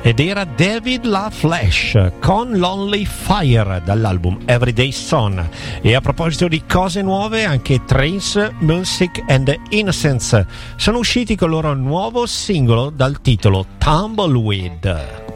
Ed era David LaFlash con Lonely Fire dall'album Everyday Son. E a proposito di cose nuove, anche Trace, Music and the Innocence sono usciti con il loro nuovo singolo dal titolo Tumbleweed.